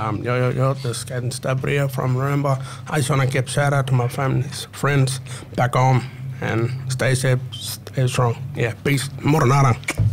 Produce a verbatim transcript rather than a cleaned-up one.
Um, yo, yo, yo, this is Captain Stabria from Remember. I just want to give shout out to my family, friends back home, and stay safe, stay strong. Yeah, peace. Moronara.